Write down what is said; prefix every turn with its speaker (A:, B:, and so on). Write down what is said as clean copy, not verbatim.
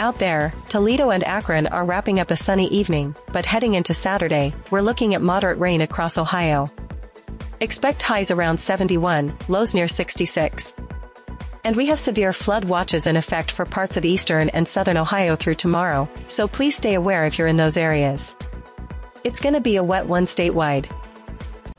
A: Out there, Toledo and Akron are wrapping up a sunny evening, but heading into Saturday, we're looking at moderate rain across Ohio. Expect highs around 71, lows near 66. And we have severe flood watches in effect for parts of eastern and southern Ohio through tomorrow, so please stay aware if you're in those areas. It's gonna be a wet one statewide.